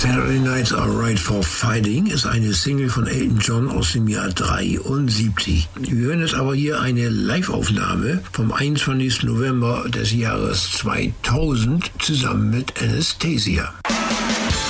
Saturday Nights Are Right for Fighting ist eine Single von Elton John aus dem Jahr 73. Wir hören jetzt aber hier eine Live-Aufnahme vom 21. November des Jahres 2000 zusammen mit Anastasia.